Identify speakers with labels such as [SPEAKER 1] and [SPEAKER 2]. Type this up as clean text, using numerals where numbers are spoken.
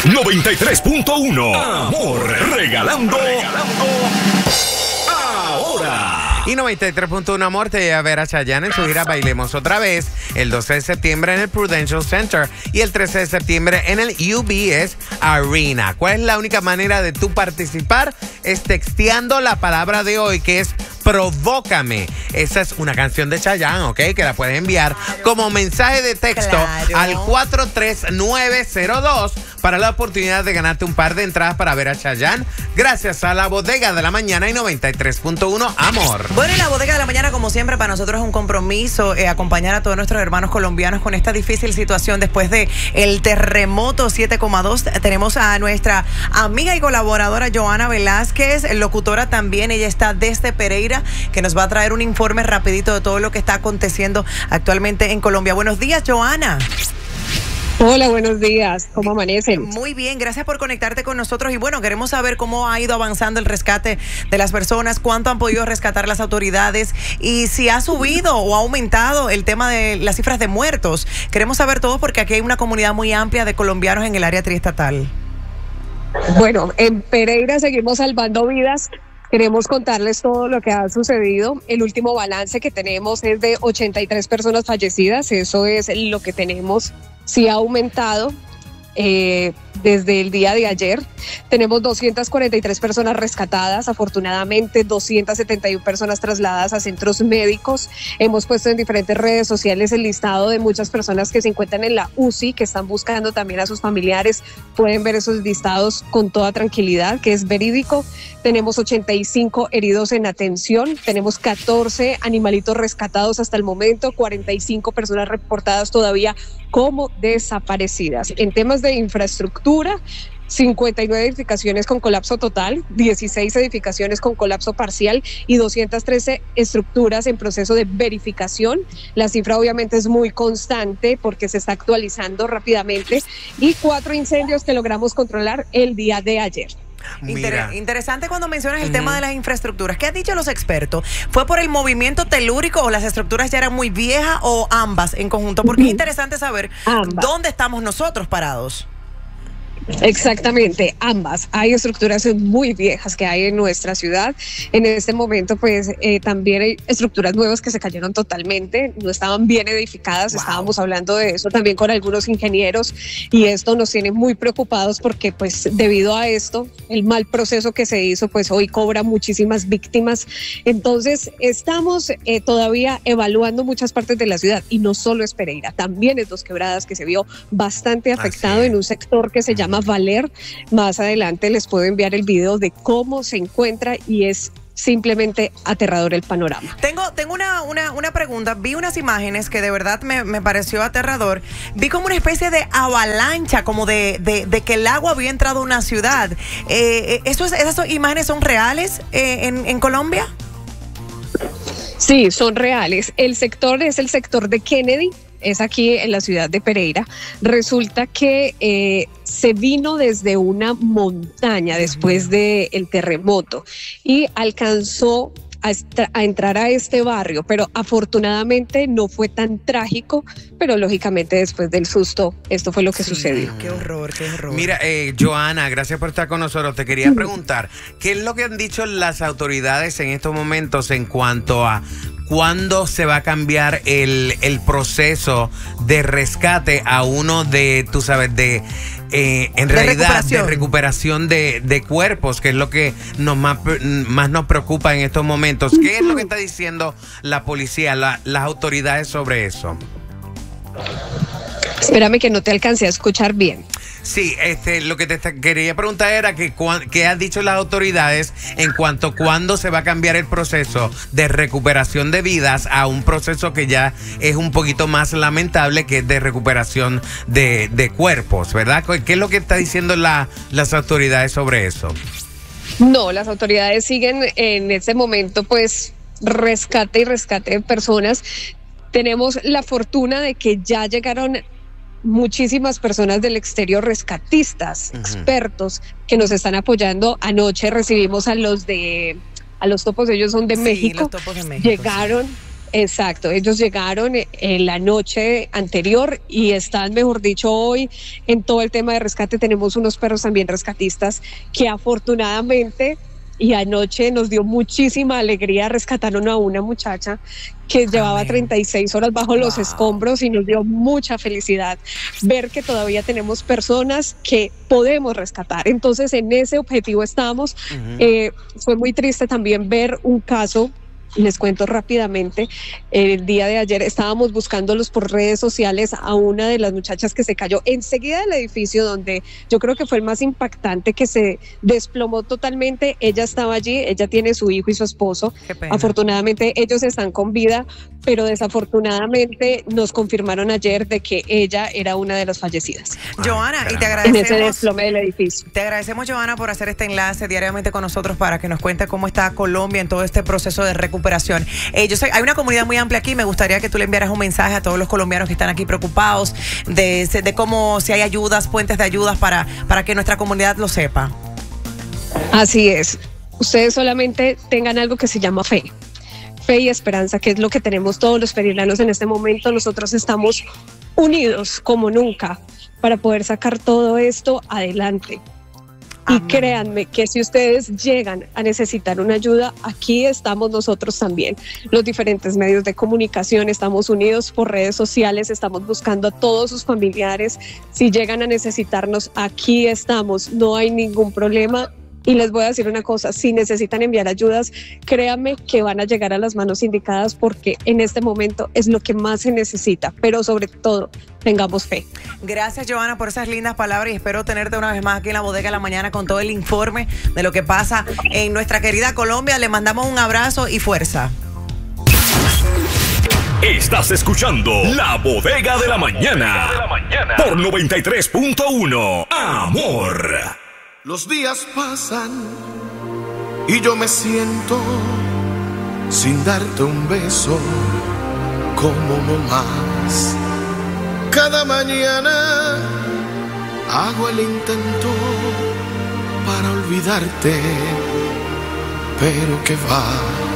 [SPEAKER 1] 93.1. Amor, regalando ahora.
[SPEAKER 2] Y 93.1 Amor te lleva a ver a Chayanne en su gira Bailemos Otra Vez el 12 de septiembre en el Prudential Center y el 13 de septiembre en el UBS Arena. ¿Cuál es la única manera de tú participar? Es texteando la palabra de hoy, que es Provócame. Esa es una canción de Chayanne, ¿ok? Que la puedes enviar como mensaje de texto al 43902 para la oportunidad de ganarte un par de entradas para ver a Chayanne gracias a la Bodega de la Mañana y 93.1 Amor.
[SPEAKER 3] Bueno, y la Bodega de la Mañana, como siempre, para nosotros es un compromiso acompañar a todos nuestros hermanos colombianos con esta difícil situación después de el terremoto 7,2. Tenemos a nuestra amiga y colaboradora Joana Velázquez, locutora también. Ella está desde Pereira, que nos va a traer un informe rapidito de todo lo que está aconteciendo actualmente en Colombia. Buenos días, Joana.
[SPEAKER 4] Hola, buenos días. ¿Cómo amanecen?
[SPEAKER 3] Muy bien, gracias por conectarte con nosotros. Y bueno, queremos saber cómo ha ido avanzando el rescate de las personas, cuánto han podido rescatar las autoridades y si ha subido o ha aumentado el tema de las cifras de muertos. Queremos saber todo porque aquí hay una comunidad muy amplia de colombianos en el área triestatal.
[SPEAKER 4] Bueno, en Pereira seguimos salvando vidas. Queremos contarles todo lo que ha sucedido. El último balance que tenemos es de 83 personas fallecidas. Eso es lo que tenemos. Sí ha aumentado desde el día de ayer. Tenemos 243 personas rescatadas, afortunadamente 271 personas trasladadas a centros médicos. Hemos puesto en diferentes redes sociales el listado de muchas personas que se encuentran en la UCI, que están buscando también a sus familiares. Pueden ver esos listados con toda tranquilidad, que es verídico. Tenemos 85 heridos en atención, tenemos 14 animalitos rescatados hasta el momento, 45 personas reportadas todavía como desaparecidas. En temas de infraestructura, 59 edificaciones con colapso total, 16 edificaciones con colapso parcial y 213 estructuras en proceso de verificación. La cifra obviamente es muy constante porque se está actualizando rápidamente, y 4 incendios que logramos controlar el día de ayer.
[SPEAKER 3] Interesante cuando mencionas el tema de las infraestructuras. ¿Qué han dicho los expertos? ¿Fue por el movimiento telúrico o las estructuras ya eran muy viejas o ambas en conjunto? Porque es interesante saber dónde estamos nosotros parados.
[SPEAKER 4] Exactamente, ambas. Hay estructuras muy viejas que hay en nuestra ciudad. En este momento, pues, también hay estructuras nuevas que se cayeron totalmente, no estaban bien edificadas. Wow. Estábamos hablando de eso también con algunos ingenieros, y esto nos tiene muy preocupados porque, pues, debido a esto, el mal proceso que se hizo, pues, hoy cobra muchísimas víctimas. Entonces, estamos todavía evaluando muchas partes de la ciudad, y no solo es Pereira, también es Dos Quebradas, que se vio bastante afectado en un sector que se llama Valer. Más adelante les puedo enviar el video de cómo se encuentra, y es simplemente aterrador el panorama.
[SPEAKER 3] Tengo una pregunta. Vi unas imágenes que de verdad me pareció aterrador. Vi como una especie de avalancha, como de que el agua había entrado a una ciudad. ¿Esas imágenes son reales en Colombia?
[SPEAKER 4] Sí, son reales. El sector es el sector de Kennedy, es aquí en la ciudad de Pereira. Resulta que se vino desde una montaña después del terremoto y alcanzó a entrar a este barrio, pero afortunadamente no fue tan trágico, pero lógicamente después del susto esto fue lo que sucedió.
[SPEAKER 3] Qué horror, qué horror.
[SPEAKER 2] Mira, Joana, gracias por estar con nosotros. Te quería preguntar, ¿qué es lo que han dicho las autoridades en estos momentos en cuanto a cuándo se va a cambiar el proceso de rescate a uno de, tú sabes, en realidad de recuperación de cuerpos, que es lo que más nos preocupa en estos momentos? ¿Qué es lo que está diciendo la policía, las autoridades sobre eso?
[SPEAKER 4] Espérame que no te alcancé a escuchar bien.
[SPEAKER 2] Sí, lo que te quería preguntar era qué han dicho las autoridades en cuanto a cuándo se va a cambiar el proceso de recuperación de vidas a un proceso que ya es un poquito más lamentable, que es de recuperación de cuerpos, ¿verdad? ¿Qué es lo que está diciendo las autoridades sobre eso?
[SPEAKER 4] No, las autoridades siguen en este momento, pues, rescate de personas. Tenemos la fortuna de que ya llegaron muchísimas personas del exterior, rescatistas, expertos que nos están apoyando. Anoche recibimos a los topos, ellos son de México.
[SPEAKER 3] Los topos de México.
[SPEAKER 4] Llegaron Exacto, ellos llegaron en la noche anterior y están, mejor dicho, hoy en todo el tema de rescate. Tenemos unos perros también rescatistas que afortunadamente y anoche nos dio muchísima alegría, rescataron a una muchacha que llevaba 36 horas bajo los escombros y nos dio mucha felicidad ver que todavía tenemos personas que podemos rescatar. Entonces en ese objetivo estamos. Fue muy triste también ver un caso. Les cuento rápidamente, el día de ayer estábamos buscándolos por redes sociales a una de las muchachas que se cayó enseguida del edificio, donde yo creo que fue el más impactante, que se desplomó totalmente. Ella estaba allí, ella tiene su hijo y su esposo. Afortunadamente ellos están con vida, pero desafortunadamente nos confirmaron ayer de que ella era una de las fallecidas.
[SPEAKER 3] Johanna, y te agradecemos.
[SPEAKER 4] En ese desplome del edificio.
[SPEAKER 3] Te agradecemos, Johanna, por hacer este enlace diariamente con nosotros para que nos cuente cómo está Colombia en todo este proceso de recuperación. Yo sé, hay una comunidad muy amplia aquí. Me gustaría que tú le enviaras un mensaje a todos los colombianos que están aquí preocupados de cómo, si hay ayudas, puentes de ayudas para que nuestra comunidad lo sepa.
[SPEAKER 4] Así es. Ustedes solamente tengan algo que se llama fe. Fe y esperanza, que es lo que tenemos todos los peregrinos en este momento. Nosotros estamos unidos como nunca para poder sacar todo esto adelante. Y créanme que si ustedes llegan a necesitar una ayuda, aquí estamos nosotros también. Los diferentes medios de comunicación, estamos unidos por redes sociales, estamos buscando a todos sus familiares. Si llegan a necesitarnos, aquí estamos, no hay ningún problema. Y les voy a decir una cosa, si necesitan enviar ayudas, créanme que van a llegar a las manos indicadas, porque en este momento es lo que más se necesita, pero sobre todo, tengamos fe.
[SPEAKER 3] Gracias, Johanna, por esas lindas palabras y espero tenerte una vez más aquí en la bodega de la mañana con todo el informe de lo que pasa en nuestra querida Colombia. Le mandamos un abrazo y fuerza.
[SPEAKER 1] Estás escuchando La Bodega de la Mañana por 93.1 Amor.
[SPEAKER 5] Los días pasan y yo me siento sin darte un beso como no más. Cada mañana hago el intento para olvidarte, pero que va.